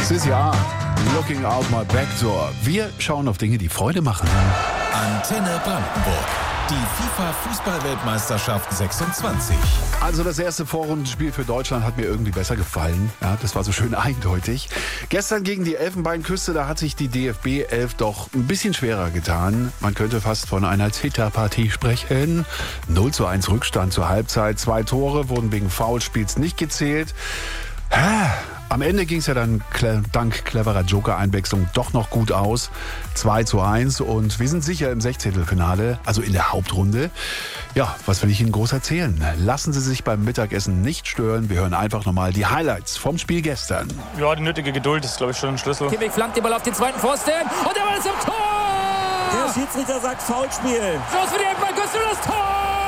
CCR, Looking Out My Back Door. Wir schauen auf Dinge, die Freude machen. Antenne Brandenburg. Die FIFA-Fußball-Weltmeisterschaft 26. Also das erste Vorrundenspiel für Deutschland hat mir irgendwie besser gefallen. Ja, das war so schön eindeutig. Gestern gegen die Elfenbeinküste, da hat sich die DFB 11 doch ein bisschen schwerer getan. Man könnte fast von einer Zitterpartie sprechen. 0:1 Rückstand zur Halbzeit. 2 Tore wurden wegen Foulspiels nicht gezählt. Am Ende ging es ja dann dank cleverer Joker-Einwechslung doch noch gut aus. 2:1 und wir sind sicher im 16. also in der Hauptrunde. Ja, was will ich Ihnen groß erzählen? Lassen Sie sich beim Mittagessen nicht stören. Wir hören einfach nochmal die Highlights vom Spiel gestern. Ja, die nötige Geduld ist, glaube ich, schon ein Schlüssel. Kimmich flankt den Ball auf den zweiten Pfosten und der Ball ist im Tor! Der Schiedsrichter sagt Foulspiel. Los für die Elfenbeinküste, das Tor!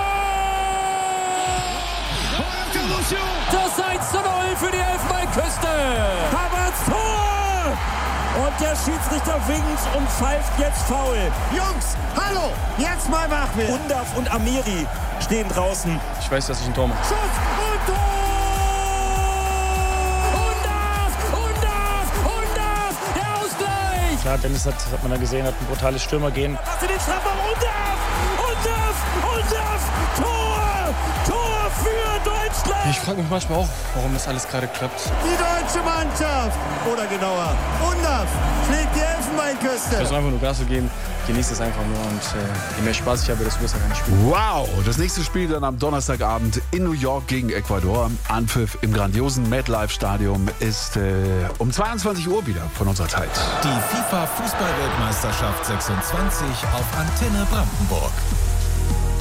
Das 1:0 für die Elfenbeinküste! Havertz Tor! Und der Schiedsrichter winkt und pfeift jetzt Foul. Jungs, hallo, jetzt mal wach werden. Undaf und Amiri stehen draußen. Ich weiß, dass ich ein Tor mache. Schuss und Tor! Undaf! Der Ausgleich! Klar, Dennis hat man da gesehen, hat ein brutales Stürmergehen. Lass den Strafraum, Undaf! Tor für Deutschland! Ich frage mich manchmal auch, warum das alles gerade klappt. Die deutsche Mannschaft, oder genauer, Undaf schlägt die Elfenbeinküste. Ich versuche einfach nur Gas zu geben, genieße es einfach nur und je mehr Spaß ich habe, desto besser kann ich spielen. Wow, das nächste Spiel dann am Donnerstagabend in New York gegen Ecuador. Anpfiff im grandiosen MetLife Stadium ist um 22 Uhr wieder von unserer Zeit. Die FIFA-Fußball-Weltmeisterschaft 26 auf Antenne Brandenburg.